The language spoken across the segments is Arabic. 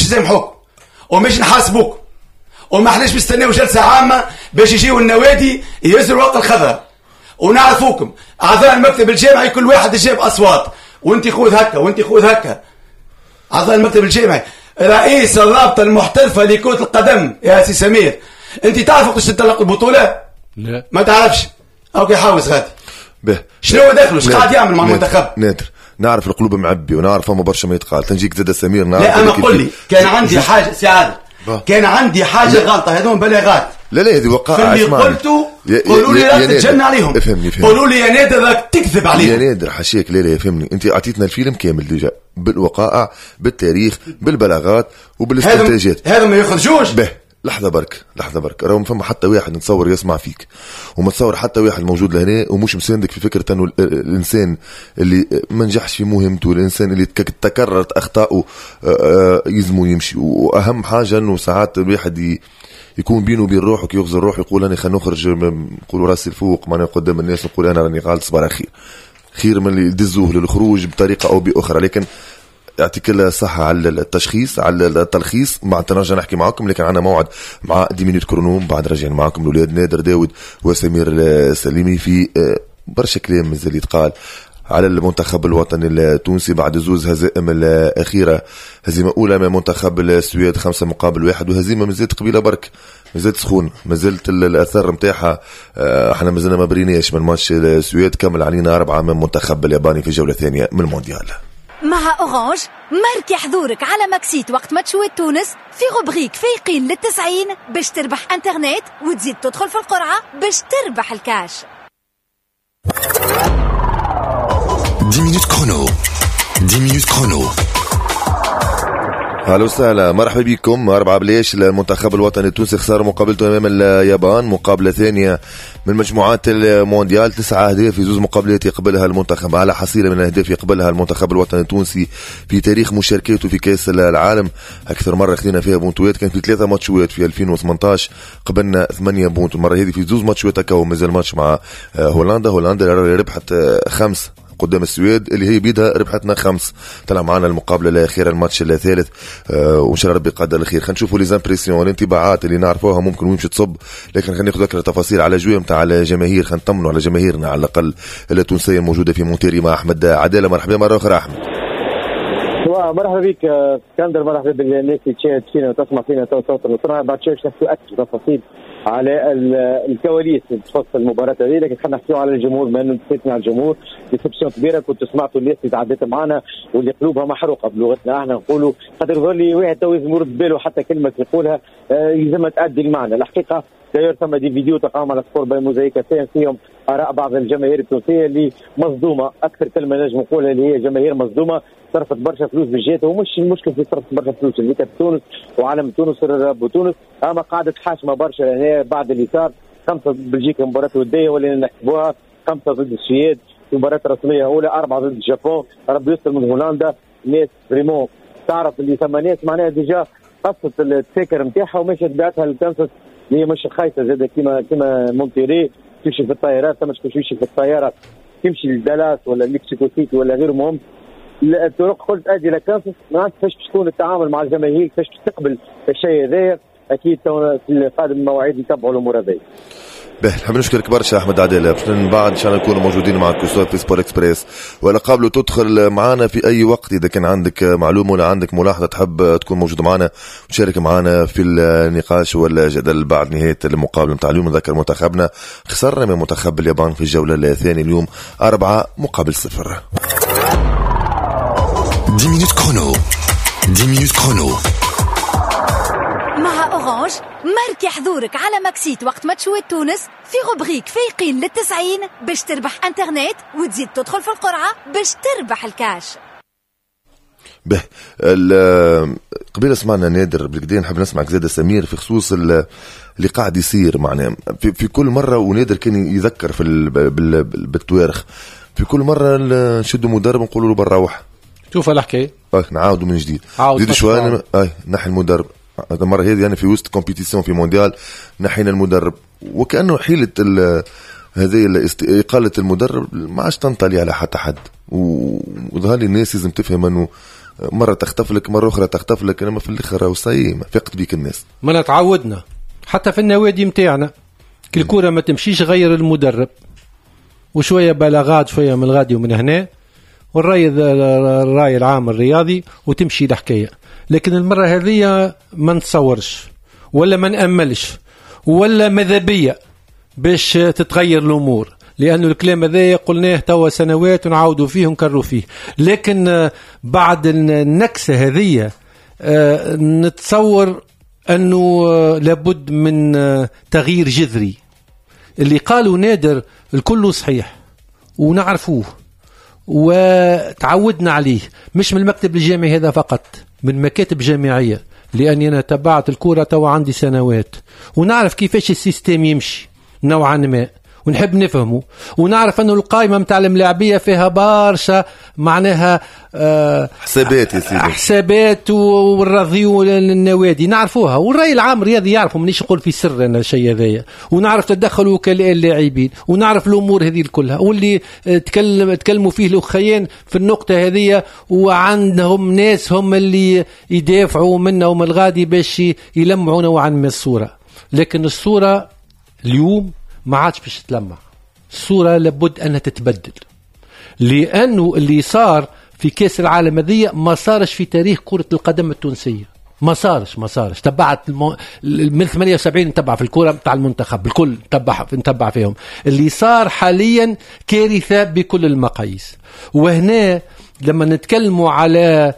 نسامحوك ومش نحاسبوك، وما احناش مستناو جلسة عامة باش يجيو النوادي يهزوا الورق الخضراء. ونعرفوكم أعضاء المكتب الجامعي كل واحد جاب أصوات، وانت خذ هكا وانت خذ هكا. أعضاء المكتب الجامعي، رئيس الرابطة المحترفة لكرة القدم يا سي سمير، انت تعرف وقتاش تطلق البطولة؟ لا ما تعرفش. اوكي حاوز غادي شنو داخله اش قاعد يعمل مع المنتخب؟ نادر نعرف القلوب معبي ونعرف ما برشا ما يتقال. تنجيك زاد سمير نعرف. لا انا قل لي كان عندي حاجه سعاده، كان عندي حاجه غلطه، هذون بلاغات. لا هذه وقائع. اللي قلتوا قولوا لي لا تتجنى عليهم. افهمني. قولوا لي يا نادر راك تكذب عليهم. يا نادر حشيك. لا يفهمني، انت اعطيتنا الفيلم كامل ديجا بالوقائع بالتاريخ بالبلاغات وبالاستنتاجات. هذا ما يخرجوش. لحظة برك راهم فما حتى واحد نتصور يسمع فيك، وما تصور حتى واحد موجود لهنا ومش مساندك في فكرة انه الانسان اللي ما نجحش في مهمته، الانسان اللي تكررت اخطائه يزمو يمشي. واهم حاجة انه ساعات الواحد يكون بينه وبين روحه كي يغزر روحه يقول انا خلينا نخرج نقولوا راسي الفوق معنا قدام الناس نقول انا راني غالط صبر خير من اللي يدزوه للخروج بطريقة او باخرى. لكن يعطيك الصحة على التشخيص على التلخيص. مع نرجع نحكي معكم، لكن عنا موعد مع 10 مينوت كرونوم بعد راجعين معكم الأولاد نادر داود وسمير السليمي في برشا كلام مازال يتقال على المنتخب الوطني التونسي بعد زوز هزائم الأخيرة. هزيمة أولى أمام منتخب السويد 5-1، وهزيمة مازالت قبيلة برك، مازالت سخون، مازالت الأثر متاعها. احنا مازلنا ما بريناش من ماتش السويد. كمل علينا 4 من منتخب الياباني في جولة ثانية من المونديال. مع أورانج ماركي حضورك على ماكسيت وقت ماتشوات تونس في غبريك فايقين لل90 باش تربح انترنت وتزيد تدخل في القرعة باش تربح الكاش. 10 minutes chrono. 10 minutes chrono. اهلا وسهلا، مرحبا بكم. 4 بلاش المنتخب الوطني التونسي خسر مقابلته امام اليابان، مقابله ثانيه من مجموعات المونديال. 9 أهداف في 2 مقابلات يقبلها المنتخب، على حصيله من الاهداف يقبلها المنتخب الوطني التونسي في تاريخ مشاركاته في كاس العالم. اكثر مره خذينا فيها بونتوات كان في 3 ماتشات في 2018 قبلنا 8 بونت. المره هذه في 2 ماتشات هكا ومازال ماتش مع هولندا ربحت 5 قدام السويد اللي هي بيدها ربحتنا 5. طلع معنا المقابله الاخيره الماتش الثالث وان شاء الله ربي يقدر الخير. خلينا نشوفوا لي زامبريسيون الانطباعات اللي نعرفوها ممكن ويمشي تصب، لكن خلينا ناخذ اكثر تفاصيل على جويه نتاع الجماهير. خلينا نطمنوا على جماهيرنا على الاقل التونسيه الموجوده في مونتيري مع احمد عداله. مرحبا مره اخرى احمد. مرحبا بك اسكندر، مرحبا بالناس اللي تشاهد فينا وتسمع فينا صوت النصر. بعد شوي نحكي اكثر تفاصيل على الكواليس اللي تخص المباراه هذه، لكن خلينا نحكيو على الجمهور بما انه نسيتنا على الجمهور. ديسبسيون كبيره، كنت سمعتوا الناس اللي تعدت معنا واللي قلوبها محروقه بلغتنا احنا نقولوا، خاطر يظهر لي واحد تو لازم يرد باله حتى كلمه يقولها يلزمها تأدي المعنى. الحقيقه داير ثم دي فيديو تقام على سبور باي موزايكا فيهم اراء بعض الجماهير التونسيه اللي مصدومه. اكثر كلمه نجم نقولها اللي هي جماهير مصدومه، صرفت برشا فلوس بجهتها، ومش المشكل في صرف برشا فلوس اللي كانت تونس وعالم تونس بتونس، اما قاعده حاشمه برشا لان بعد اللي صار 5 بلجيكا مباراه وديه ولا نحسبوها 5 ضد السويد في مباراه رسميه اولى، 4 ضد اليابان، ربي يستر من هولندا. ناس فريمون تعرف اللي ثم ناس معناها ديجا قصت التذاكر نتاعها ومشت بعتها للكنسس اللي مش خايسه زاد كيما مونتيري تمشي في الطائرات، ثم تمشي في الطياره تمشي لدالاس ولا مكسيكو سيتي ولا غير مهم. الطرق قلت ادي لكنسس ما عرفت كيفاش تكون التعامل مع الجماهير، كيفاش تقبل الشيء هذا. اكيد في القادم المواعيد يتبعوا الامور هذه. نحب نشكرك برشا احمد عداله. باش من بعد ان شاء الله نكونوا موجودين معك في سبور اكسبريس، ولا قابلوا تدخل معنا في اي وقت اذا كان عندك معلومه ولا عندك ملاحظه تحب تكون موجود معنا وتشارك معنا في النقاش والجدل بعد نهايه المقابله نتاع اليوم. نذكر منتخبنا خسرنا من منتخب اليابان في الجوله الثانيه اليوم 4-0. 10 minutes chrono. 10 minutes chrono. مع أورانج ماركي حضورك على ماكسيت وقت ماتشوات تونس في غبريك فايقين لل90 باش تربح انترنت وتزيد تدخل في القرعة باش تربح الكاش. قبل سمعنا نادر بالكدا، نحب نسمعك زاد سمير في خصوص اللي قاعد يصير معنا في كل مرة. ونادر كان يذكر في بالتوارخ في كل مرة نشدوا مدرب نقولوا له بنروح شوف الحكاية نعاودوا من جديد زيد شوية نحي المدرب. المرة هذه يعني في وسط كومبيتيسيون في مونديال نحينا المدرب، وكأنه حيلة هذه إقالة المدرب ما عادش تنطلي على حتى حد. وظهر لي الناس لازم تفهم أنه مرة تختف لك مرة أخرى تختف لك، إنما في الآخر وصاي ما فقت بيك الناس. ما نتعودنا حتى في النوادي متاعنا كل كورة ما تمشيش غير المدرب وشوية بلاغات شوية من الغادي ومن هنا والرأي العام الرياضي وتمشي الحكاية. لكن المرة هذه ما نتصورش ولا ما نأملش ولا مذهبية باش تتغير الأمور، لأنه الكلام هذا قلناه توا سنوات ونعودوا فيه ونكرروا فيه. لكن بعد النكسة هذه نتصور أنه لابد من تغيير جذري. اللي قالوا نادر الكل صحيح ونعرفوه وتعودنا عليه، مش من المكتب الجامعي هذا فقط، من مكاتب جامعية، لأني أنا تبعت الكورة توا عندي سنوات ونعرف كيفاش السيستم يمشي نوعا ما ونحب نفهمه، ونعرف أنه القائمة متاع الملاعبية فيها برشا معناها حسابات يا سيدي، حسابات والرضيو للنوادي نعرفوها، والرأي العام الرياضي يعرفوا، منيش نقول في سر أنا الشيء هذايا، ونعرف تدخل وكلاء اللاعبين ونعرف الأمور هذه كلها، واللي تكلموا فيه الأخيين في النقطة هذه، وعندهم ناس هم اللي يدافعوا منا ومن الغادي باش يلمعوا نوعا من الصورة. لكن الصورة اليوم ما عادش باش تلمع، الصورة لابد أنها تتبدل، لأنه اللي صار في كأس العالم هذه ما صارش في تاريخ كرة القدم التونسية، ما صارش. تبعت من 78 نتبع في الكرة بتاع المنتخب الكل نتبع فيهم. اللي صار حاليا كارثة بكل المقاييس. وهنا لما نتكلموا على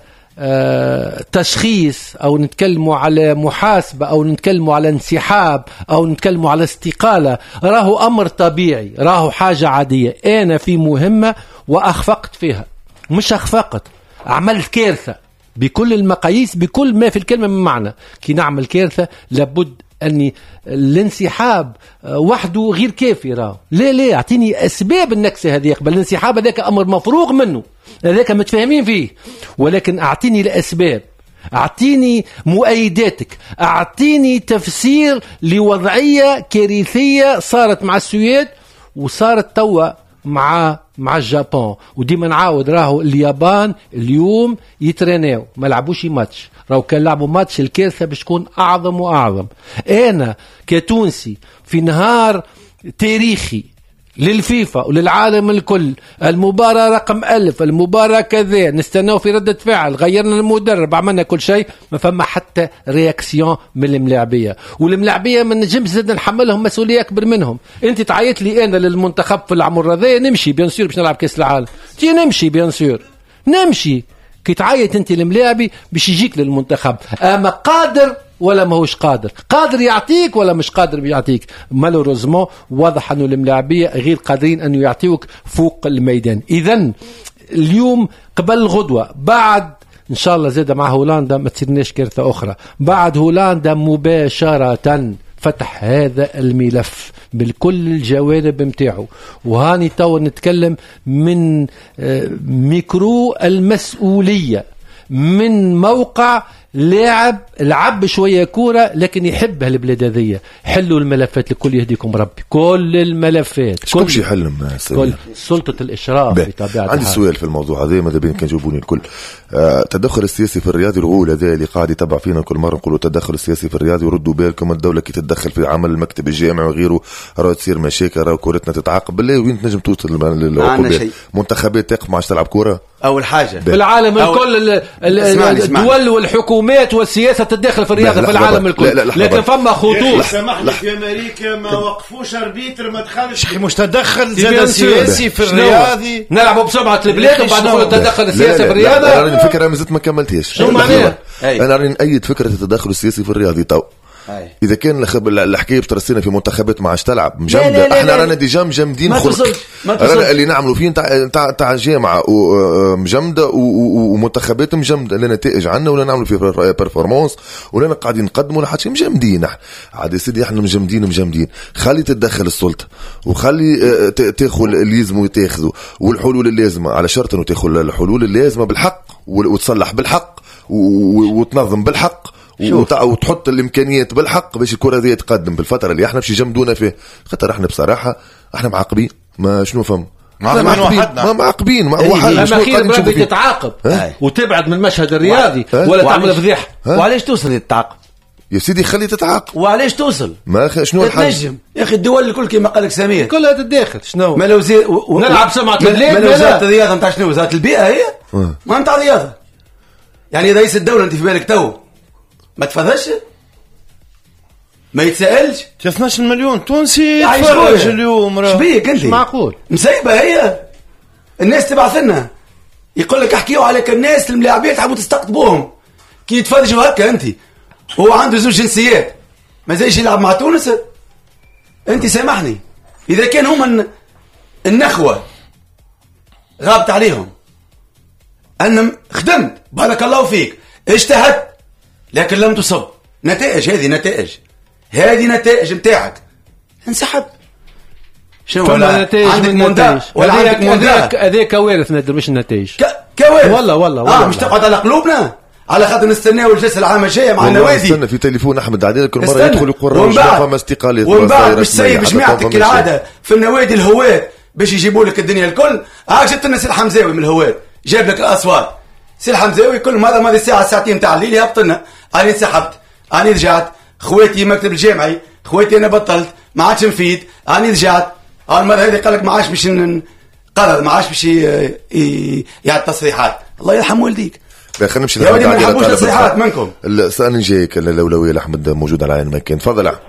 تشخيص أو نتكلموا على محاسبة أو نتكلموا على انسحاب أو نتكلموا على استقالة، راهو أمر طبيعي، راهو حاجة عادية. أنا في مهمة وأخفقت فيها، مش أخفقت، عملت كارثة بكل المقاييس، بكل ما في الكلمة من معنى. كي نعمل كارثة لابد أني الانسحاب وحده غير كافي. راهو لا أعطيني أسباب النكسة هذه قبل الانسحاب، هذاك أمر مفروغ منه، هذاك متفاهمين فيه، ولكن أعطيني الأسباب، أعطيني مؤيداتك، أعطيني تفسير لوضعية كارثية صارت مع السويد وصارت توا مع الجابان. وديما نعاود راهو اليابان اليوم يترينيو ما لعبوش ماتش، راهو كان لعبوا ماتش الكارثة باش تكون أعظم وأعظم. أنا كتونسي في نهار تاريخي للفيفا وللعالم الكل، المباراة رقم 1000، المباراة كذا، نستناو في ردة فعل، غيرنا المدرب، عملنا كل شيء، ما فما حتى رياكسيون من الملاعبية. والملاعبية ما نجمش زاد نحملهم مسؤولية أكبر منهم. أنت تعيط لي أنا للمنتخب في العمر هذا نمشي بيان سور باش نلعب كأس العالم، تي نمشي بيان سور نمشي. كي تعيط أنت الملاعبي باش يجيك للمنتخب، أما قادر ولا ما هوش قادر يعطيك ولا مش قادر يعطيك. مالوروزمون واضح أنه الملاعبية غير قادرين أنه يعطيوك فوق الميدان. إذن اليوم قبل الغدوة بعد إن شاء الله زاد مع هولندا ما تصيرناش كارثة أخرى، بعد هولندا مباشرة فتح هذا الملف بالكل الجوانب متاعه. وهاني تو نتكلم من ميكرو المسؤولية، من موقع لاعب لعب شوية كورة لكن يحبها البلاد هذية. حلوا الملفات الكل يهديكم ربي، كل الملفات شكون شي يحلم كل سلطة الإشراف بطبيعة. عندي سؤال في الموضوع هذا ماذا بين كان جاوبوني الكل. التدخل السياسي في الرياضي الأول هذا اللي قاعد يتبع فينا كل مرة نقولوا التدخل السياسي في الرياضي، وردوا بالكم الدولة كي تتدخل في عمل المكتب الجامعي وغيره راهو تصير مشاكل، راهو كورتنا تتعاقب. بالله وين تنجم توصل للعقوبات؟ منتخبات تقف ما عادش تلعب كورة أول حاجة في العالم الكل، الدول والحكومات والسياسة تتدخل في الرياضة في العالم الكل. لكن فما خطوط. سمح لي في أمريكا ما وقفوش أربيتر ما دخلش مش تدخل زاد سياسي في الرياضي، نلعبوا بسمعة البلاد وبعد نقول التدخل السياسي في الرياضة. أنا الفكرة ما زلت ما كملتهاش. شو معناها؟ أنا راني أيد فكرة التدخل السياسي في الرياضي تو. إذا كان الحكاية بترسينا في منتخبات ما عادش تلعب مجمدة، احنا رانا ديجا مجمدين خلق، رانا اللي نعملوا فيه تاع جامعة ومجمدة ومنتخبات مجمدة، لنا نتائج عنا ولا نعملوا فيه بيرفورمانس ولا قاعدين نقدموا ولا حاجة مجمدين. عاد سيدي احنا مجمدين، خلي تتدخل السلطة وخلي تاخذ اللي يلزموا يتاخذوا والحلول اللازمة، على شرط انه تاخذ الحلول اللازمة بالحق وتصلح بالحق وتنظم بالحق وتحط الامكانيات بالحق باش الكره هذه تقدم بالفتره اللي احنا باش يجمدونا فيه. خاطر احنا بصراحه احنا معاقبين، ما شنو فهم معاقبين اما خير بربي تتعاقب وتبعد من المشهد الرياضي ولا تعمل فضيحه. وعلاش توصل للتعاقب يا سيدي؟ خلي تتعاقب. وعلاش توصل؟ ما شنو الحل؟ تنجم يا اخي الدول الكل كما قال لك سمير كلها تتداخل. شنو ما لو نلعب سمعة الليل؟ ما وزارة الرياضة نتاع شنو؟ وزارة البيئة هي ما نتاع رياضة. يعني رئيس الدولة انت في بالك تو ما تفضلش ما يتسألش 12 مليون تونسي يتفرج اليوم. شبيك انت؟ معقول مسيبة هي الناس تبعث لنا يقول لك احكيوا عليك الناس الملاعبين تحبوا تستقطبوهم كي يتفرجوا هكا. انت هو عنده زوج جنسيات ما زيش يلعب مع تونس. انت سامحني اذا كان هما النخوة غابت عليهم انا خدمت بارك الله فيك اجتهدت لكن لم تصب نتائج. هذه نتائج متاعك انسحب. شنو عندك نتائج ولا عندك مونديال؟ هذا كوارث نادر مش النتائج كوارث والله مش تقعد على قلوبنا على خاطر نستناو الجلسه العامه الجايه مع النوادي. استنى في تليفون احمد عديل كل مره يدخل يقول ومن استقالات ومن بعد باش تسيب جماعتك كالعاده في النوادي الهواة باش يجيبوا لك الدنيا الكل. جبت لنا سي الحمزاوي من الهواة جاب لك الاصوات. سي الحمزاوي كل مره ماضي ساعه ساعتين تاع الليل هبط لنا اني انسحبت اني رجعت خواتي مكتب الجامعي خواتي انا بطلت ما عادش نفيد اني رجعت. المره هذه قال لك ما عادش باش قرر ما عادش باش يعطي تصريحات. الله يرحم والديك. خلينا نمشي يا ولدي ما نحبوش تصريحات منكم. السؤال جايك الاولويه لاحمد موجود على عين مكان. تفضل احمد.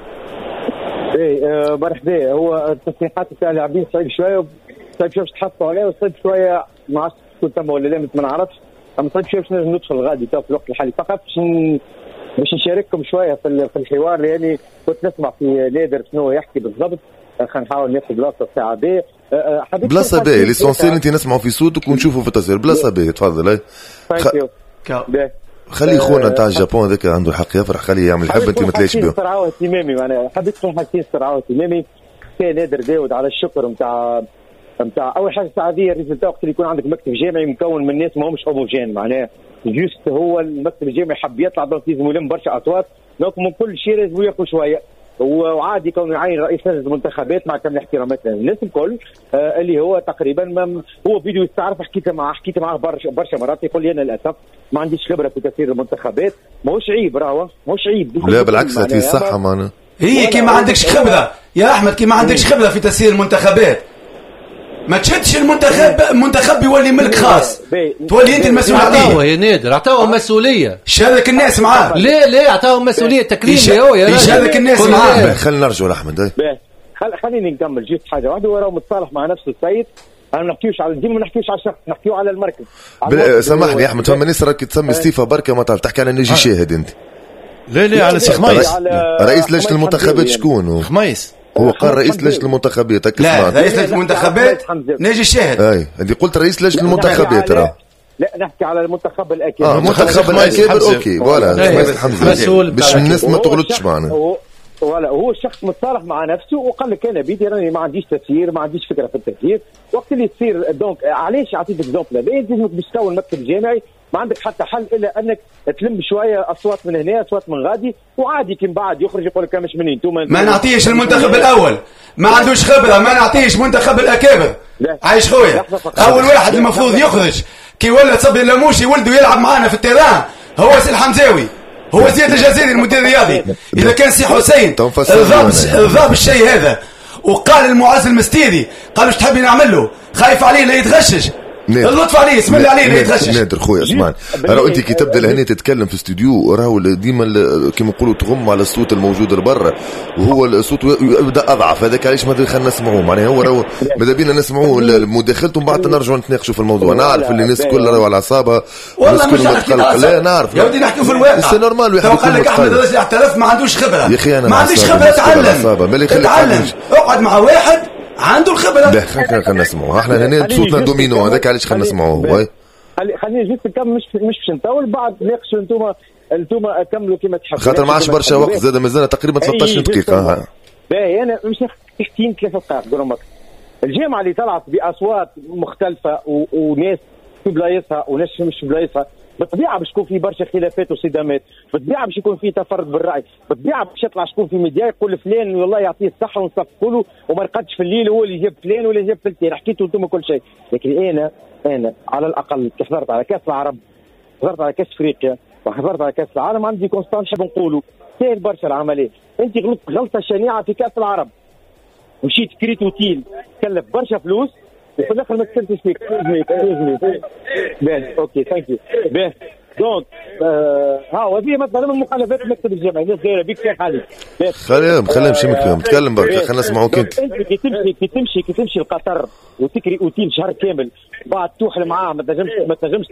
مرحبا. هو التصريحات تاع اللاعبين صعيب شويه صعيب شويه تحطوا عليه وصعيب شويه ما عادش تكون تم ولا لا ما نعرفش. اما صعيب شويه باش ندخل غادي في الوقت الحالي فقط باش نشارككم شويه في الحوار لاني كنت نسمع في ليدر شنو يحكي بالضبط. خلينا نحاول ناخذ بلاصه ساعه بي بلاصه بي ليسونسيال انت نسمعوا في صوتك ونشوفوا في التصوير بلاصه بي. تفضل. خلي خونا تاع الجابون هذاك عنده الحق يفرح خليه يعمل حب انت ما تلاش به. صراحه اهتمامي معناها حبيت نكون حاجتين صراحه اهتمامي كان نادر داود على الشكر نتاع اول حاجه سعاديه الريزلت وقت اللي يكون عندك مكتب جامعي مكون من ناس ما همش هوموجين معناها جوست هو المكتب الجامعي حب يطلع دونك لازم يلم برشا اصوات دونك من كل شيء لازم ياخذ شويه. وعادي يكون يعين رئيس لجنه المنتخبات مع كامل احترامات للناس الكل اللي هو تقريبا هو فيديو يستعرف حكيت معاه برشا مرات يقول لي انا للاسف ما عنديش خبره في تسيير المنتخبات. ماهوش عيب راهو ماهوش عيب لا بالعكس هذه الصحه معنا هي كي ما عندكش خبره يا احمد كي ما عندكش خبره في تسيير المنتخبات ما تشدش المنتخب يولي ملك خاص تولي انت المسؤول عليه. عطاوه يا نادر عطاوه مسؤوليه شارك الناس معاه. ليه عطاوه مسؤوليه تكريمي هو يا يشارك الناس معاه. خلينا نرجعوا لاحمد. خليني نكمل جيت حاجه واحده وراه متصالح مع نفسه السيد. انا ما نحكيوش على الدين ما نحكيوش على الشخص نحكيو على المركز. سامحني يا احمد فما ناس راك تسمي ستيفا بركه ما تعرف تحكي على نجي شاهد انت. لا على سي خميس رئيس لجنه المنتخبات شكون خميس هو قال رئيس لجنه المنتخبات. لا رئيس لجنه المنتخبات ناجي الشاهد. اي انت قلت رئيس لجنه المنتخبات راه لا نحكي على المنتخب الاكبر. المنتخب الاكبر اوكي فوالا خميس الحمزه باش الناس ما تغلطش معنا. ولا هو الشخص متصالح مع نفسه وقال لك انا بيدي راني ما عنديش تسيير ما عنديش فكره في التسيير. وقت اللي تصير دونك علاش عطيتك اكزومبل هذا لازمك باش تكون المكتب الجامعي ما عندك حتى حل الا انك تلم شويه اصوات من هنا اصوات من غادي وعادي كي من بعد يخرج يقول لك مش منين انتم ما نعطيش المنتخب الاول ما عندوش خبره ما نعطيش منتخب الاكابر. عايش خويا اول واحد المفروض يخرج كي ولد صبري اللاموشي ولده يلعب معنا في التيران هو سي الحمزاوي هو زياد الجزيري المدير الرياضي. اذا كان سي حسين الضاب الشيء هذا وقال المعز المستيري قال واش تحبي نعمل له خايف عليه لا يتغشش اللطف عليه اسم الله عليه لا يتغشش. نادر خويا اسمعني راهو انت كي تبدا لهنا تتكلم في استوديو راهو ديما كيما نقولوا تغم على الصوت الموجود لبرا وهو الصوت يبدا اضعف هذاك علاش ما خلينا نسمعوه معناها هو راهو ماذا بينا نسمعوه مداخلته ومن بعد نرجعوا نتناقشوا في الموضوع. نعرف اللي الناس كلها راهو على اعصابها والله مش نحكي لا نعرف يا ودي نحكي في الواقع سي نورمال واحد قال لك احمد الرجل اعترف ما عندوش خبره يا اخي انا ما عنديش خبره تعلم اقعد مع واحد عنده الخبره. خلينا نسمعوه احنا هنا صوتنا دومينو هذاك علاش خلينا نسمعوه. خليني جيت نكمل مش باش نطول بعد ناقشوا انتم كملوا كما تحبوا خاطر ما عادش برشا وقت زاد مازال تقريبا 13 دقيقه. باهي انا مش نحكي 3 دقائق قولوا الجامعه اللي طلعت باصوات مختلفه وناس في بلايصها وناس مش في بلايصها بالطبيعه باش يكون في برشا خلافات وصدامات، بالطبيعه باش يكون في تفرد بالراي، بالطبيعه باش يطلع شكون في ميديا يقول فلان والله يعطيه الصحه ونصفقوا له وما رقدش في الليل هو اللي جاب فلان ولا جاب فلتين، حكيتوا انتم كل شيء. لكن انا على الاقل حضرت على كاس العرب، حضرت على كاس افريقيا، وحضرت على كاس العالم، عندي كونستانس نحب نقولوا سهل برشا العمليه. انت غلطت غلطه شنيعه في كاس العرب، مشيت كريت اوتيل كلف برشا فلوس وفي الاخر ما كسبتش فيك. بان اوكي ثانك يو. بان دونك وهذه مثلا من مخالفات المكتب الجامعي الناس غير بيك شيخ علي. خلينا نمشي فيهم تكلم برك خلينا نسمعوك انت. كي تمشي لقطر وتكري اوتيل شهر كامل بعد توحل معاه ما تنجمش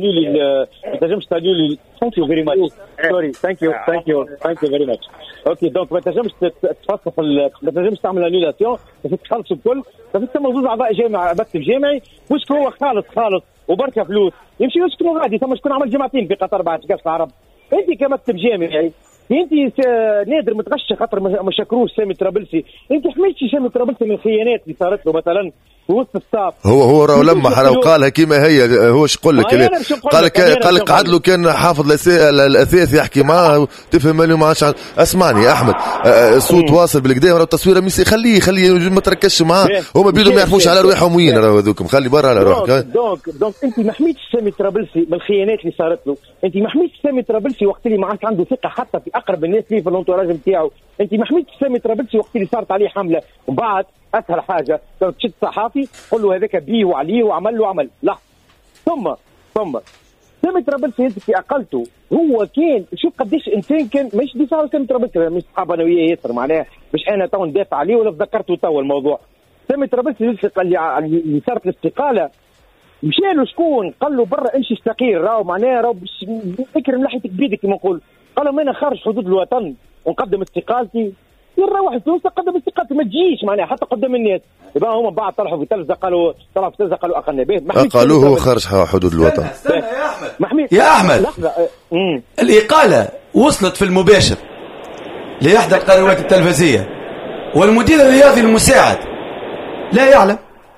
تانيولي. ثانك يو فيري ماتش سوري ثانك يو فيري ماتش. اوكي دونك ما تنجمش تفصل ما تنجمش تعمل انيولاسيون تخلصوا الكل. ثم زوج اعضاء جامعه مكتب جامعي واش هو خالص وبركه فلوس يمشي يسكنوا غادي ثم شكون عمل جامعتين في قطر بعد كاس العرب. انت كمكتب جامعي انت نادر متغشى خاطر ما شكروش سامي طرابلسي. انت حميتي سامي طرابلسي من الخيانات اللي صارت له مثلا في وسط الصاف. هو راهو لمح راهو قالها كيما هي. هو ايش يقول لك؟ قال لك قعد له كان حافظ الاثاث يحكي معاه تفهم اللي ما عادش. اسمعني يا احمد الصوت واصل بالكدا راهو التصويره ميسي خليه ما تركزش معاه. هما بيدهم ما يعرفوش على رواحهم وين راهو هذوكم خلي برا على روحك. دونك انت ما حميتش سامي طرابلسي من الخيانات اللي صارت له. انت ما حميتش سامي طرابلسي وقت اللي ما عادش عنده ثقه حتى في اقرب الناس ليه في الانتوراج نتاعو. انت ما حميتش سامي طرابلسي وقت اللي صارت عليه حمله ومن بعد اسهل حاجه تشد صحافي قول له هذاك بيه وعليه وعمل له عمل. لا ثم سامي طرابلسي انت في اقلته هو كان شوف قديش انسان كان مش دفاع سامي طرابلسي مش صحابه انا وياه ياسر معناه مش انا تو ندافع عليه ولا تذكرته تو الموضوع. سامي طرابلسي اللي صارت الاستقاله مشى له شكون قال له برا امشي استقيل راهو معناه راهو فكر ملحيتك بيدك كما نقول. قال له انا خارج حدود الوطن ونقدم استقالتي يروح لتونس قدم استقالتي ما تجيش معناها حتى قدام الناس. يبقى هما بعد طلعوا في تلفزه قالوا اقلنا به قالوا هو خارج حدود الوطن. استنى يا احمد يا احمد لحظه. الاقاله وصلت في المباشر لاحدى القنوات التلفزيونيه والمدير الرياضي المساعد لا يعلم.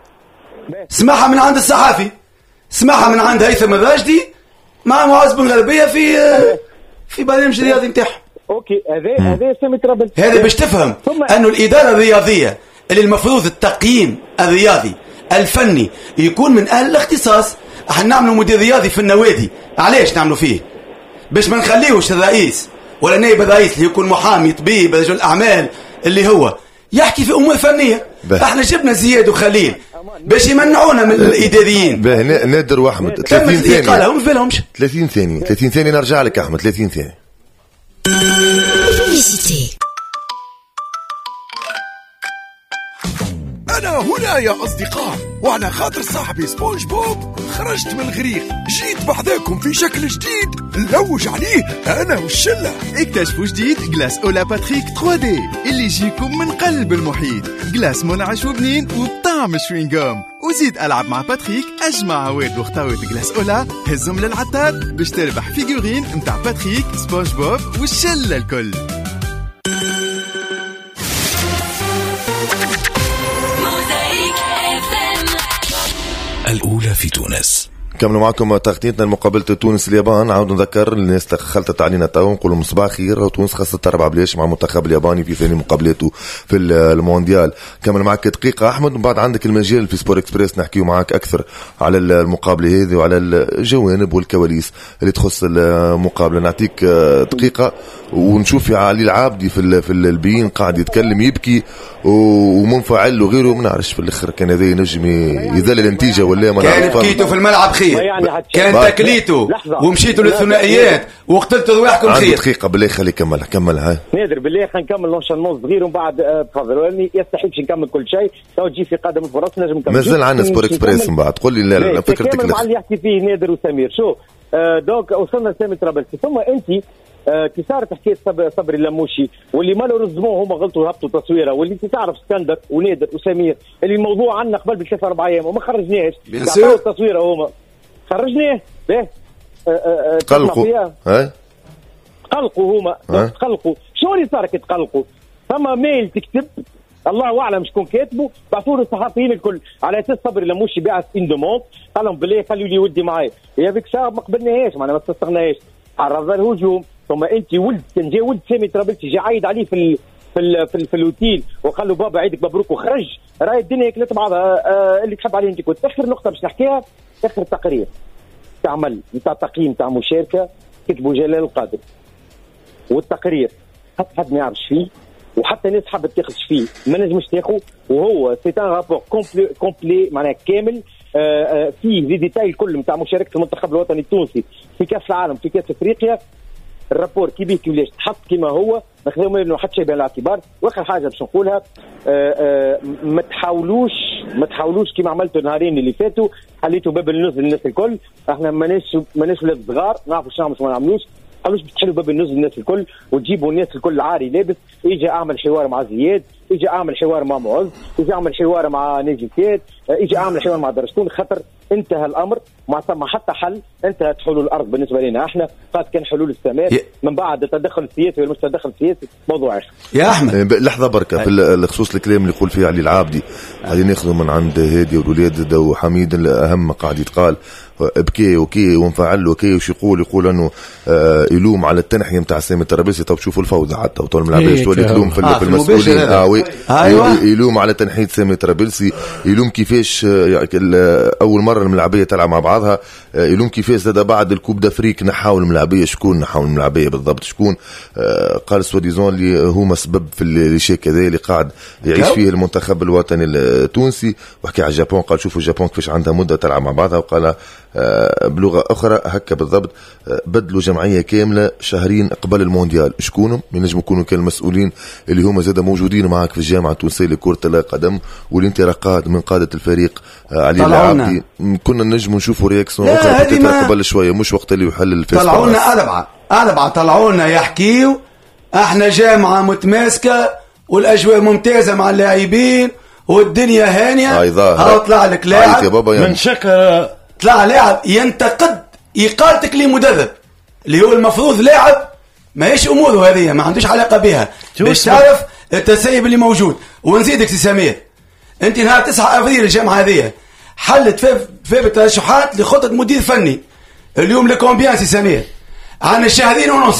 سمعها من عند الصحافي سمعها من عند هيثم الراشدي مع معز بن غربيه في برنامج الرياضي نتاعهم. اوكي هذا سامي طرابلسي هذا باش تفهم انه الاداره الرياضيه اللي المفروض التقييم الرياضي الفني يكون من اهل الاختصاص. احنا نعملوا مدير رياضي في النوادي علاش نعملوا فيه؟ باش ما نخليوش الرئيس ولا نائب الرئيس اللي يكون محامي طبيب رجل اعمال اللي هو يحكي في امور فنيه. احنا جبنا زياد وخليل باش يمنعونا من الاداريين. نادر واحمد 30 ثانيه قالهم في بالهمش 30 ثانيه نرجع لك احمد 30 ثانيه. أنا هنا يا أصدقاء وعلى خاطر صاحبي سبونج بوب خرجت من الغريق جيت بعداكم في شكل جديد نلوج عليه أنا والشلة. اكتشفوا جديد جلاس أولا باتريك 3D اللي يجيكم من قلب المحيط. جلاس منعش وبنين وبطعم شوينغوم. وزيد ألعب مع باتريك أجمع عواد وخطاوة جلاس أولا هزهم للعتاد باش تربح فيجورين متاع باتريك سبونج بوب والشلة الكل. الأولى في تونس. كملوا معكم تغطيتنا لمقابلة تونس اليابان. عاود نذكر الناس اللي خلطت علينا تو نقول لهم صباح خير. تونس خاصة 4 بلاش مع المنتخب الياباني في ثاني مقابلاته في المونديال. كمل معك دقيقة أحمد وبعد عندك المجال في سبور اكسبريس نحكيه معك أكثر على المقابلة هذه وعلى الجوانب والكواليس اللي تخص المقابلة. نعطيك دقيقة ونشوف في علي العابدي في البين قاعد يتكلم يبكي ومنفعل وغيره ما نعرفش في الاخر كان هذا ينجم يذل النتيجة ولا ما كان بكيتو في الملعب خير كان تكليتو ومشيتوا للثنائيات وقتلتوا رواحكم خير. دقيقة بالله خلي كملها نادر بالله خلينا نكمل لونشانمون صغير ومن بعد تفضل ولاني يستحيلش نكمل كل شيء تو تجي في قدم الفرص نجم نكمل. مازال عندنا سبور اكسبريس من بعد قول لي لا فكرتك مع اللي يحكي فيه نادر وسمير. شو دونك وصلنا لسامي طرابلسي ثم انت كي صارت حكايه صبري اللموشي واللي مالو رزموه هما غلطوا هبطوا تصويره واللي انت تعرف اسكندر ونادر وسمير اللي الموضوع عندنا قبل ب3 4 ايام وما خرجناهش عطاو التصويره هما خرجناه به قلقوا هما قلقوا. شو اللي صار كي تقلقوا؟ ثم ميل تكتب الله اعلم شكون كاتبه. بعثوا له الصحفيين الكل على اساس صبري لموشي باعث ان دوموند قال لهم بالله خلوا لي ودي معايا يا بك شاب ما قبلناهاش معنا ما استغناش عرض الهجوم. ثم انت ولد كان جاي ولد سامي طرابلسي جاي عايد عليه في الاوتيل وقال له بابا عيدك مبروك وخرج. راهي الدنيا كلت بعضها. اللي تحب عليه انت كنت اخر نقطه باش نحكيها اخر تقرير تعمل نتاع تقييم تاع مشاركه كتبوا جلال القادر والتقرير حد ما يعرفش فيه وحتى الناس حابه تاخذ فيه ما نجمش تاخذ وهو سي ان رابور كومبلي معناها كامل فيه لي ديتاي الكل نتاع مشاركه المنتخب الوطني التونسي في كاس العالم في كاس افريقيا. الرابور كي بيه كيفاش تحط كما هو ما خذوا منه حتى شيء بالاعتبار. واخر حاجه باش نقولها ما تحاولوش كما عملتوا النهارين اللي فاتوا حليتوا باب النزل للناس الكل. احنا ماناش ولاد صغار نعرفوا شنو ما نعملوش. قالوش بتحلوا باب النزل للناس الكل وتجيبوا الناس الكل عاري لابس. اجي اعمل حوار مع زياد اجي اعمل حوار مع معز اجي اعمل حوار مع ناجي كات اجي اعمل حوار مع درشتون خاطر انتهى الامر ما ثم حتى حل. انتهت حلول الارض بالنسبه لنا احنا قد كان حلول السماء من بعد التدخل السياسي والمش تدخل سياسي موضوع اخر. يا احمد لحظه بركه في الخصوص الكلام اللي يقول فيه علي العابدي قاعدين ناخذوا من عند هادي والولاد وحميد الاهم قاعد يتقال بكي وكي وانفعل وكي وش يقول انه يلوم على التنحيه نتاع سامي الطرابلسي. طب شوفوا الفوضى حتى وطول الملعبيه تولي تلوم في المسؤولين. أيوة. يلوم على تنحيه سامي الطرابلسي يلوم كيفاش اول مره الملعبيه تلعب مع بعضها يلوم كيفاش زاد بعد الكوب دافريك نحاول الملعبيه شكون نحاول الملعبيه بالضبط شكون قال سواديزون اللي هما سبب في الشيء كذا اللي قاعد يعيش فيه المنتخب الوطني التونسي. وحكي على اليابان قال شوفوا اليابان كيفاش عندها مده تلعب مع بعضها وقال بلغه اخرى هكا بالضبط بدلوا جمعيه كامله شهرين قبل المونديال. شكونهم ينجم يكونوا كان المسؤولين اللي هما زاد موجودين معك في الجامعه التونسيه لكره القدم واللي انت قائد من قاده الفريق علي العابدي. كنا نجم نشوفوا رياكسيون اخرى قبل شويه مش وقت اللي يحل الفيس. طلعوا لنا أربعة طلعوا لنا يحكيوا احنا جامعه متماسكه والاجواء ممتازه مع اللاعبين والدنيا هانيه. ها طلع لك لاعب من شكل طلع لاعب ينتقد إقالتك لمدرب اللي هو المفروض لاعب ما هيش أموره هذه ما عندوش علاقة بها باش تعرف التسيب اللي موجود. ونزيدك سي سمير انت نهار 9 أفريل الجامعة هذه حلت في الترشحات لخطة مدير فني. اليوم لكومبيان سي سمير عن 2.5 شهر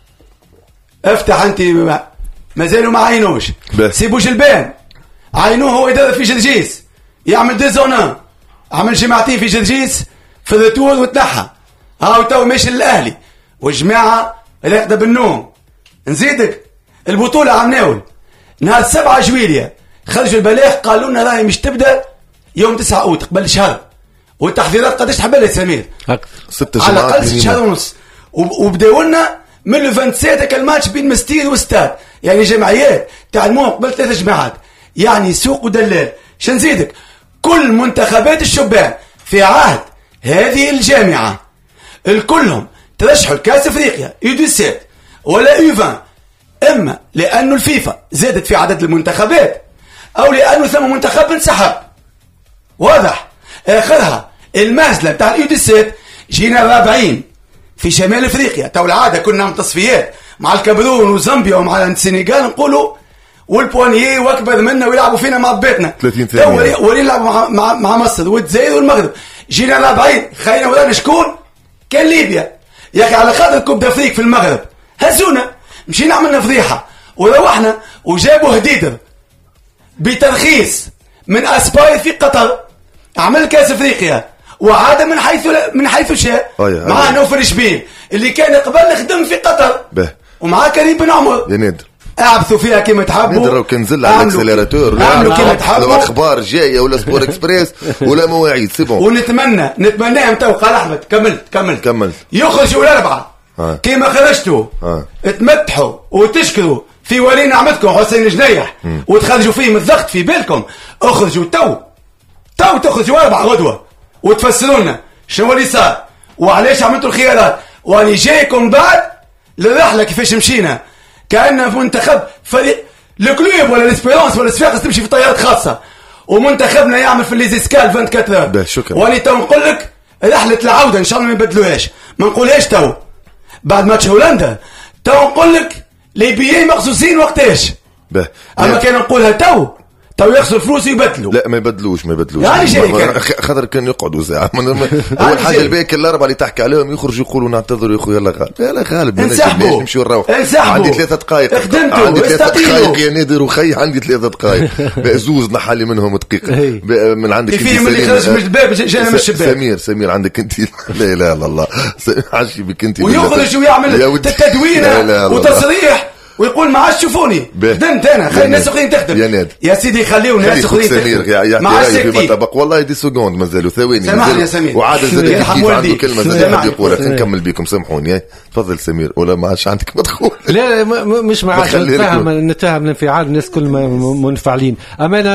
افتح انت ما زالوا ما عينوش سيبو جلبان عينوه هو يدرب في جرجيس يعمل ديزونا عمل جماعتين في جرجيس في الرتور وتنحى هاو تو ماشي للأهلي وجماعة راقدة بالنوم. نزيدك البطولة عمناول نهار 7 جويلية خرجوا البلاغ قالوا لنا راهي مش تبدأ يوم 9 أوت قبل شهر والتحضيرات قداش تحبها سمير 6 على الأقل 6 شهور ونص وبداوا لنا من لو 27 الماتش بين مستير وستاد يعني جمعيات تعلموهم قبل 3 جماعات يعني سوق ودلال. شنزيدك كل منتخبات الشبان في عهد هذه الجامعة الكلهم ترشحوا الكاس افريقيا U17 ولا U20 اما لانه الفيفا زادت في عدد المنتخبات او لانه ثم منتخب انسحب واضح. اخرها المازلة بتاع U17 جينا رابعين في شمال افريقيا. تو العادة كنا نعمل تصفيات مع الكاميرون وزامبيا ومع السنغال نقولوا والبوانيي واكبر منا ويلعبوا فينا مع بيتنا ونلعبوا مع مصر والجزائر والمغرب. جينا رابعين خلينا ورانا شكون كان ليبيا يا اخي على خاطر كوب دافريك في المغرب هزونا مشينا عملنا فضيحه وروحنا وجابوا هديدر بترخيص من اسباير في قطر عمل كاس افريقيا وعاد من حيث شاء مع نوفل شبيل اللي كان قبل نخدم في قطر ومعاه كريم بن عمر يا نادر اعبثوا فيها كما تحبوا نقدروا كنزل على الاكسليراتور اعملوا كما تحبوا اخبار جايه ولا سبور اكسبريس ولا مواعيد سي بون ونتمناهم تو قال احمد كمل يخرجوا الاربعه كما خرجتوا تمدحوا وتشكروا في ولي نعمتكم حسين جنيح وتخرجوا فيه من الضغط في بالكم اخرجوا تو تخرجوا 4 غدوه وتفسروا لنا شنو اللي صار وعلاش عملتوا الخيارات واني جايكم بعد للرحله كيفاش مشينا كأنه في منتخب فريق الكلوب ولا الاسبيرونس ولا الصفاقس تمشي في طيارات خاصة ومنتخبنا يعمل في الليزيسكال 24 واني تو نقول لك رحلة العودة ان شاء الله ما يبدلوهاش ما نقولهاش تو بعد ماتش هولندا تو نقول لك لي بيي مخصوصين وقتاش اما كان نقولها تو يخسر فلوس يبدلوا. لا ما يبدلوش يعني خاطر كان يقعدوا ساعه. اول حاجه الباك الاربعه اللي تحكي عليهم يخرجوا يقولوا نعتذروا يا خويا يلا غالب انسحبوا نمشيو نروح. عندي 3 دقائق عندي 3 دقائق يا نادر وخي عندي 3 دقائق زوز نحلي منهم دقيقه من عندك في من اللي خرج من الباب جانا من الشباك. سمير عندك انت لا لا الله عشي بك انت ويخرج ويعمل تدوينه وتصريح ويقول ما عادش شوفوني خدمت انا خلي الناس اخرين تخدم يا سيدي خليو الناس اخرين تخدم ما عادش في مطبق والله دي سكوند مازالوا ثواني سامحني يا سمير وعاد زاد كيف عنده كلمه زاد يقولها نكمل بكم سامحوني تفضل سمير ولا ما عادش عندك مدخول لا مش ما عادش نتفهم الانفعال الناس كل منفعلين امانه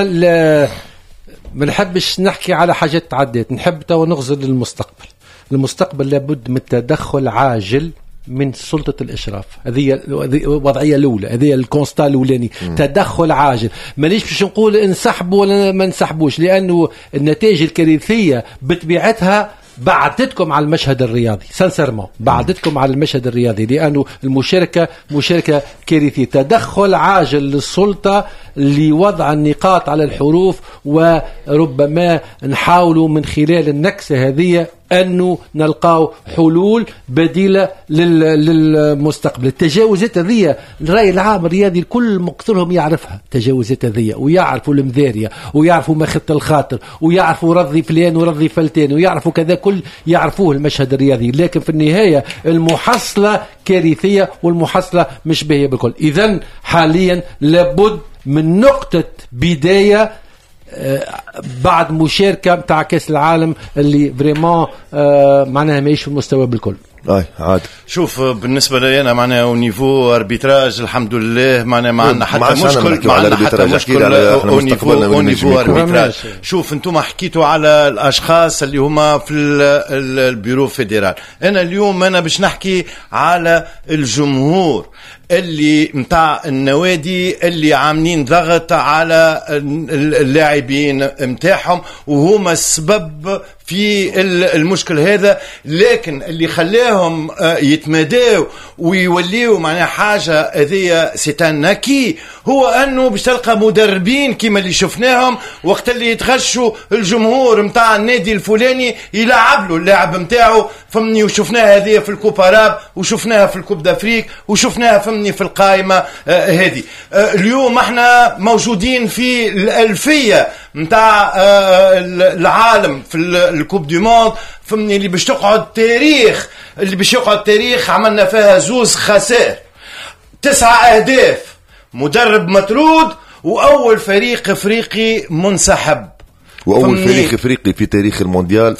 ما نحبش نحكي على حاجات تعديت نحب تو نغزل للمستقبل. المستقبل لابد من تدخل عاجل من سلطة الإشراف. هذه الوضعية الأولى هذه الكونستا الأولاني تدخل عاجل. مانيش باش نقول انسحبوا ولا ما انسحبوش لأنه النتائج الكارثية بطبيعتها بعدتكم على المشهد الرياضي سانسيرمون بعدتكم على المشهد الرياضي لأنه المشاركة مشاركة كارثية. تدخل عاجل للسلطة لوضع النقاط على الحروف وربما نحاولوا من خلال النكسة هذه أنه نلقاو حلول بديلة للمستقبل. التجاوزات هذه الرأي العام الرياضي الكل مقتلهم يعرفها التجاوزات هذه ويعرفوا المذارية ويعرفوا ما خط الخاطر ويعرفوا رضي فلان ورضي فلتان ويعرفوا كذا كل يعرفوه المشهد الرياضي. لكن في النهاية المحصلة كارثية والمحصلة مش باهية بالكل. إذن حاليا لابد من نقطة بداية بعد مشاركة متاع كأس العالم اللي فريمون معناها ما يعيش في المستوى بالكل. عاد شوف بالنسبه لي انا معناها ونيفو اربيتراج الحمد لله معناها ما عندنا حتى مشكل ونيفو اربيتراج. شوف انتم حكيتوا على الاشخاص اللي هما في البيرو فيدرال. انا اليوم انا باش نحكي على الجمهور اللي متاع النوادي اللي عاملين ضغط على اللاعبين متاعهم وهما السبب في المشكل هذا. لكن اللي خلاهم يتمادوا ويوليوا معناها حاجة هذه ستانكي هو أنه باش تلقى مدربين كما اللي شفناهم وقت اللي يتغشوا الجمهور متاع النادي الفلاني يلعب له اللاعب متاعه فمني. وشفناها هذه في الكوب أراب وشفناها في الكوب دافريك وشفناها فمني في القائمة هذه. اليوم احنا موجودين في الألفية متاع العالم في الكوب دي موند فمني اللي باش تقعد تاريخ عملنا فيها 2 خسائر 9 أهداف مدرب مطرود وأول فريق إفريقي منسحب واول فريق افريقي في تاريخ المونديال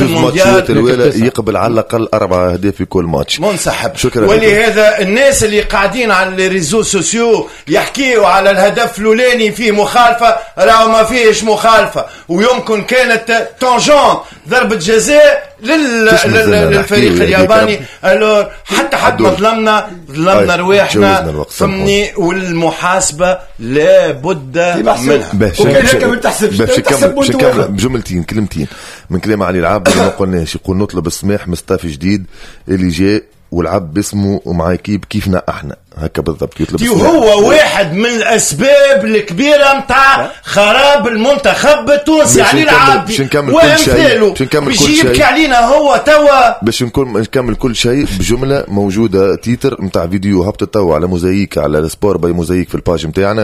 يقبل على الاقل 4 أهداف في كل ماتش منسحب. ولهذا الناس اللي قاعدين على الريزو سوسيو يحكيوا على الهدف الفلاني فيه مخالفه راهو ما فيهش مخالفه ويمكن كانت تونجون ضربه جزاء للفريق الياباني. الو حتى ما ظلمنا رواحنا فمني والمحاسبه لابد منها. وكان هيك ما تحسبش بجملتين كلمتين من كلام علي العاب ما قلناش. يقول نطلب السماح مستافي جديد اللي جاء والعب باسمه ومع كيب كيفنا احنا هكا بالضبط يطلب السماح. هو واحد من الاسباب الكبيره متاع خراب المنتخب التونسي علي العابدي وامثاله باش يبكي علينا هو توا باش نكمل كل شيء بجمله موجوده تيتر متاع فيديو هبط توا على موزايك على السبور باي موزايك في الباج متاعنا.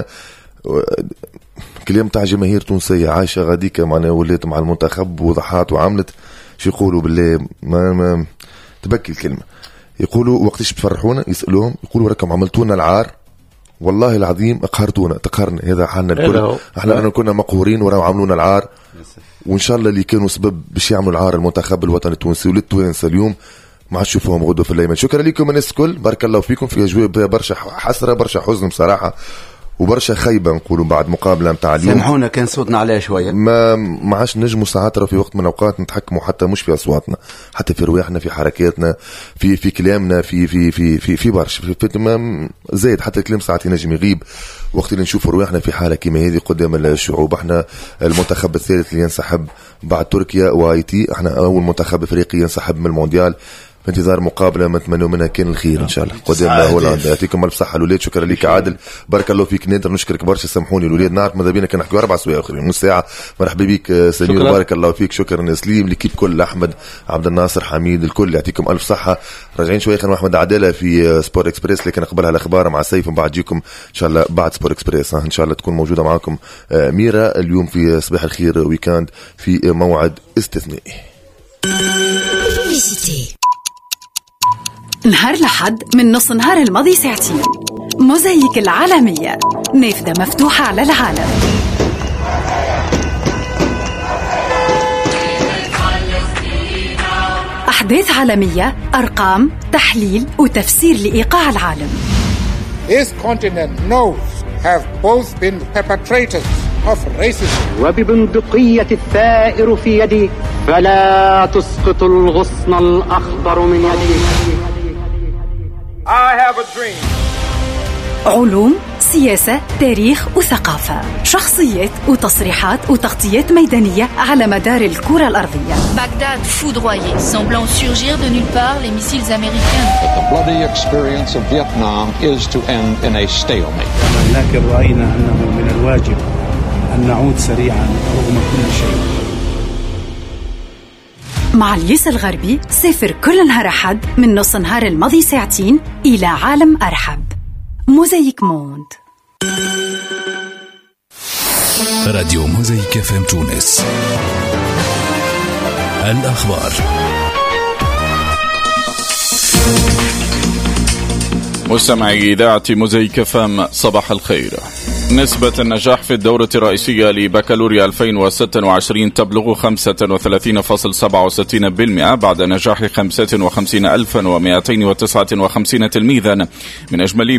كلام تاع جماهير تونسية عايشة غاديكا معنا ولات مع المنتخب وضحات وعملت شو يقولوا بالله ما تبكي الكلمة. يقولوا وقتش بتفرحونا يسألوهم يقولوا راكم عملتونا العار والله العظيم تقهرنا هذا حالنا الكل. احنا كنا مقهورين وراهم عملونا العار وان شاء الله اللي كانوا سبب باش يعملوا العار المنتخب الوطني التونسي وللتوانسة اليوم ما عادش نشوفهم غدوة في الايمان. شكرا لكم الناس الكل بارك الله فيكم. في اجواء برشا حسرة برشا حزن بصراحة وبرشا خيبة نقولوا بعد مقابلة متاع اليوم. سامحونا كان صوتنا عليه شوية ما عادش نجموا ساعات في وقت من الأوقات نتحكموا حتى مش في أصواتنا حتى في رواحنا في حركاتنا في كلامنا في برشا في زايد حتى الكلام ساعات ينجم يغيب وقت اللي نشوف رواحنا في حالة كما هذه قدام الشعوب. احنا المنتخب الثالث اللي ينسحب بعد تركيا وهايتي. احنا أول منتخب افريقي ينسحب من المونديال في انتظار مقابله ما نتمنوا منها كان الخير ان شاء الله قدام هولندا. يعطيكم الف صحه الاولاد. شكرا لك عادل، بارك الله فيك. نقدر نشكرك برشا، سامحوني الاولاد نعرف ماذا بينا كان نحكيو 4 سوايع اخرين نص ساعه. مرحبا بك سمير، بارك الله فيك. شكرا سليم، ليكيب كل، احمد، عبد الناصر، حميد، الكل يعطيكم الف صحه. راجعين شويه خلينا احمد عداله في سبور اكسبريس، لكن قبلها الاخبار مع سيف، ومن بعد جيكم ان شاء الله بعد سبور اكسبريس ان شاء الله تكون موجوده معكم ميرا اليوم في صباح الخير ويكاند في موعد استثنائي. نهار الأحد من نص نهار الماضي ساعتين، موزايك العالمية، نافذة مفتوحة على العالم. أحداث عالمية، أرقام، تحليل وتفسير لإيقاع العالم. This continent knows have both been perpetrators of racism. وببندقية الثائر في يدي فلا تسقط الغصن الأخضر من يدي. I have a dream. علوم، سياسة، تاريخ وثقافة، شخصيات وتصريحات وتغطيات ميدانية على مدار الكرة الأرضية. Bagdad foudroyé, semblant surgir de nulle part les missiles américains. But the bloody experience of Vietnam is to end in a stalemate. لكن رأينا أنه من الواجب أن نعود سريعا رغم كل شيء. مع اليس الغربي سافر كل نهار أحد من نص نهار الماضي ساعتين إلى عالم أرحب. موزايك موند. راديو موزايك FM تونس. الأخبار. مستمعي إذاعة موزايك FM صباح الخير. نسبة النجاح في الدورة الرئيسية لبكالوريا 2026 تبلغ 35.67% بعد نجاح 55,259 تلميذا من أجمالي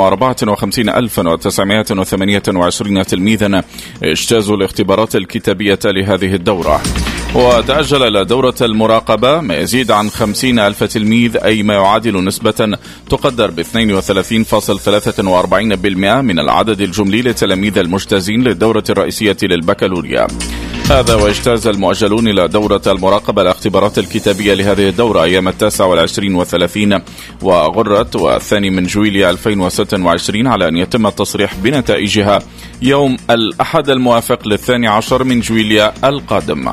154,928 تلميذا اجتازوا الاختبارات الكتابية لهذه الدورة. وتأجل إلى دورة المراقبة ما يزيد عن 50,000 تلميذ، أي ما يعادل نسبة تقدر ب 32.43% من العدد الجملي للتلاميذ المجتازين للدورة الرئيسية للبكالوريا. هذا واجتاز المؤجلون إلى دورة المراقبة الاختبارات الكتابية لهذه الدورة أيام 29 و30 وغرة والثاني من جويلية 2026 على أن يتم التصريح بنتائجها يوم الأحد الموافق ل12 من جويلية القادم.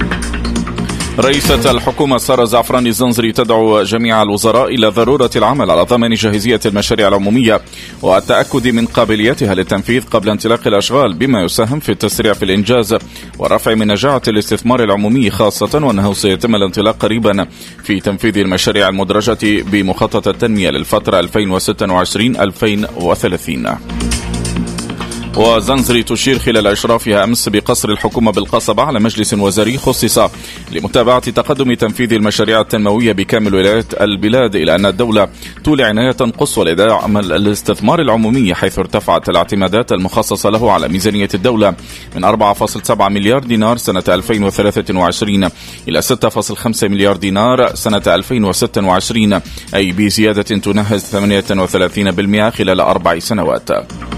رئيسة الحكومة سارة زعفراني الزنزري تدعو جميع الوزراء إلى ضرورة العمل على ضمان جاهزية المشاريع العمومية والتأكد من قابليتها للتنفيذ قبل انطلاق الأشغال، بما يساهم في التسريع في الإنجاز والرفع من نجاعة الاستثمار العمومي، خاصة وأنه سيتم الانطلاق قريبا في تنفيذ المشاريع المدرجة بمخطط التنمية للفترة 2026-2030. وزنزري تشير خلال إشرافها أمس بقصر الحكومة بالقصبة على مجلس وزاري خصص لمتابعة تقدم تنفيذ المشاريع التنموية بكامل ولايات البلاد، إلى أن الدولة تولي عناية قصوى لدعم الاستثمار العمومي، حيث ارتفعت الاعتمادات المخصصة له على ميزانية الدولة من 4.7 مليار دينار سنة 2023 إلى 6.5 مليار دينار سنة 2026، أي بزيادة تناهز 38% خلال 4 سنوات.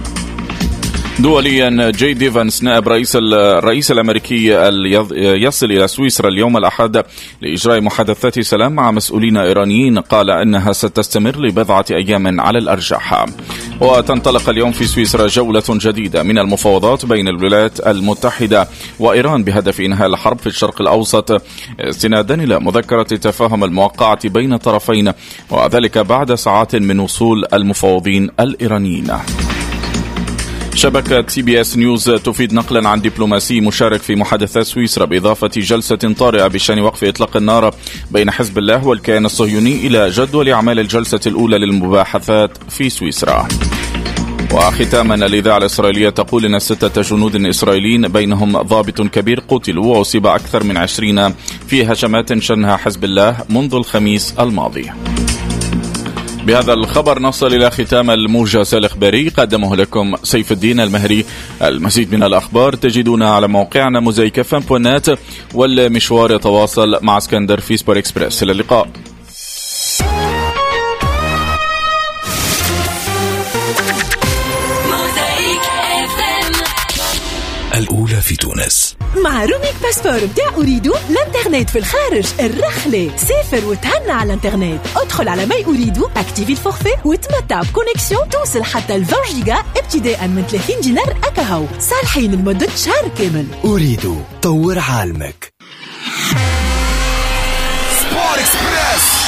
دوليا، جي دي فانس نائب الرئيس الأمريكي يصل إلى سويسرا اليوم الأحد لإجراء محادثات سلام مع مسؤولين إيرانيين، قال أنها ستستمر لبضعة أيام على الأرجح. وتنطلق اليوم في سويسرا جولة جديدة من المفاوضات بين الولايات المتحدة وإيران بهدف إنهاء الحرب في الشرق الأوسط، استنادا إلى مذكرة التفاهم الموقعة بين الطرفين، وذلك بعد ساعات من وصول المفاوضين الإيرانيين. شبكة CBS نيوز تفيد نقلا عن دبلوماسي مشارك في محادثات سويسرا بإضافة جلسة طارئة بشأن وقف إطلاق النار بين حزب الله والكيان الصهيوني إلى جدول أعمال الجلسة الأولى للمباحثات في سويسرا. وختاما، الإذاعة الإسرائيلية تقول أن 6 جنود إسرائيليين بينهم ضابط كبير قتلوا وأصيب أكثر من 20 في هجمات شنها حزب الله منذ الخميس الماضي. بهذا الخبر نصل إلى ختام الموجز الإخباري، قدمه لكم سيف الدين المهري. المزيد من الأخبار تجدونها على موقعنا موزايك FM.net، والمشوار يتواصل مع اسكندر في سبور إكسبريس. إلى اللقاء. الأولى في تونس. مع روميك باسبور بتاع أريدو الانترنت في الخارج الرخلة. سافر وتهنى على الانترنت. ادخل على ماي أريدو، اكتيفي الفورفي وتمتع بكونيكسيون توصل حتى 20 جيجا ابتداء من 30 دينار أكاهو، صالحين لمدة شهر كامل. أريدو، طور عالمك. سبورت اكسبريس.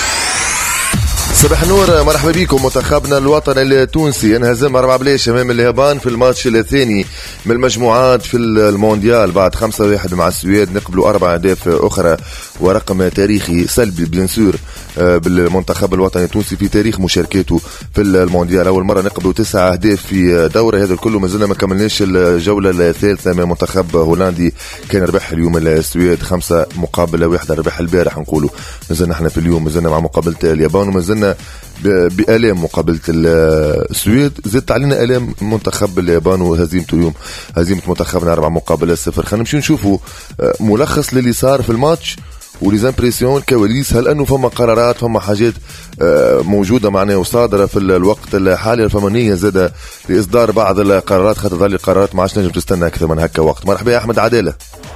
صباح النور، مرحبا بكم. منتخبنا الوطني التونسي انهزم 4-0 امام اليابان في الماتش الثاني من المجموعات في المونديال بعد 5-1 مع السويد. نقبلوا 4 أهداف اخرى ورقم تاريخي سلبي بلنسور بالمنتخب الوطني التونسي في تاريخ مشاركته في المونديال. اول مره نقبلوا 9 أهداف في دوره. هذا الكل مازلنا ما كملناش الجوله الثالثه من منتخب هولندي كان ربح اليوم السويد 5-1. ربح البارح نقولوا مازلنا احنا في اليوم مازلنا مع مقابله اليابان ومازلنا بآلام مقابلة السويد. زدت علينا آلام منتخب اليابان وهزيمته اليوم، هزيمة منتخبنا 4-0. خلينا نمشي نشوفوا ملخص للي صار في الماتش وليزامبريسيون الكواليس. هل أنه فما قرارات فما حاجات موجودة معنا وصادرة في الوقت الحالي؟ فما نية زادة لإصدار بعض القرارات خاطر ظل القرارات ما عادش نجم تستنى أكثر من هكا وقت. مرحبا يا أحمد عدالة.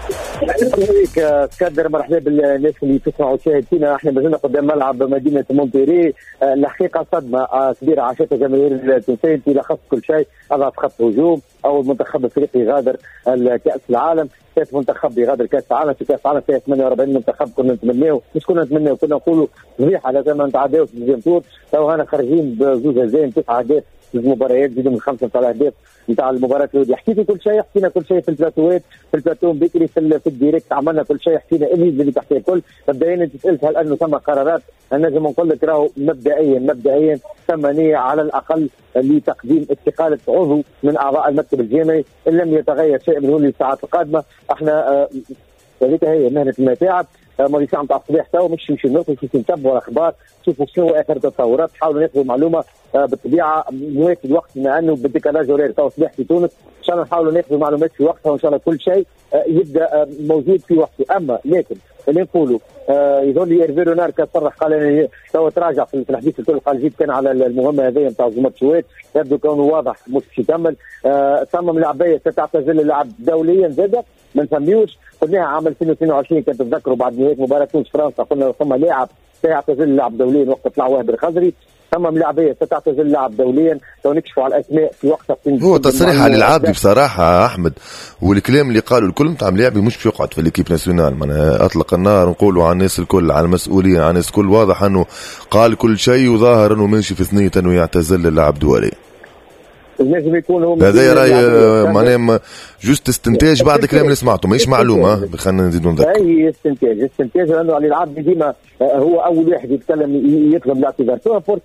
مرحبا سكادر، مرحبا بالناس اللي تسمعوا وتشاهدونا. احنا مازلنا قدام ملعب مدينه مونتيري. الحقيقه صدمه كبيره عاشتها جماهير التونسيه في لخص كل شيء. اضعف خط هجوم، اول منتخب افريقي غادر كاس العالم، ثالث منتخب يغادر كاس العالم. في كاس العالم فيها 48 منتخب. كنا نتمناو، مش كنا نتمناو، كنا نقولوا فضيحه لازم نتعداو في الجمهور. تو هنا خارجين بزوج هزايم، 9 أهداف في المباريات، زيدوا من 5 نتاع الاهداف نتاع المباراه الوديه. حكيتوا كل شيء، حكينا كل شيء في البلاتوات، في البلاتو بكري، في الديريكت عملنا كل شيء، حكينا اللي تحكي الكل. مبدئيا انت سالت هل انه ثم قرارات؟ نجم نقول لك راهو مبدئيا ثم نية على الاقل لتقديم استقاله عضو من اعضاء المكتب الجامعي ان لم يتغير شيء من هذه الساعات القادمه. احنا هذيك هي مهنه المتاعب. ماضي ساعه نتاع الصباح تو مش نمشي نتبعوا الاخبار، شوفوا شنو اخر التطورات، حاولوا ناخذوا معلومه بالطبيعه مواكب الوقت بما انه بالديكالاج هوراري تو الصباح في تونس. ان شاء الله نحاولوا ناخذوا معلومات في وقتها وان شاء الله كل شيء يبدا موجود في وقته. اما لكن اللي نقولوا يظل ايرفي رونار كصرح قال انه تو تراجع في الحديث الكل، قال جيت كان على المهمه هذه نتاع زمر شويت، يبدو كونه واضح مش يكمل. صمم لاعبيه ستعتزل اللعب دوليا زاده ما نسميوش. قلناها عام 2022 كنت تتذكروا بعد نهايه مباراه تونس فرنسا قلنا ثم لاعب سيعتزل اللعب دوليا وقت طلع واهب الخزري. ثم لاعبيه ستعتزل اللعب دوليا. لو نكشفوا على الاسماء في وقتها هو تصريح على العابدي بصراحه احمد، والكلام اللي قالوا الكل نتاع ملاعبي مش باش يقعد في ليكيب ناسيونال. معناها اطلق النار نقولوا على الناس الكل، على المسؤولين، على الناس الكل. واضح انه قال كل شيء وظاهر انه ماشي في ثنيه انه يعتزل اللعب دولي. لازم يكون هو هذا راي معناها جوست استنتاج بعد الكلام اللي سمعته، ماهيش معلومه. خلينا نزيدوا نذكر اي استنتاج لانه علي العابدي ديما هو اول واحد يتكلم يطلب الاعتذار، سواء